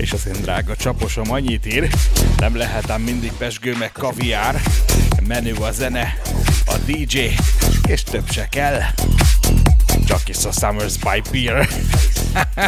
És az én drága csaposom annyit ír, nem lehet ám mindig pezsgő meg kaviár, menő a zene, a DJ, és több se kell. Csak is a Summers by Beer.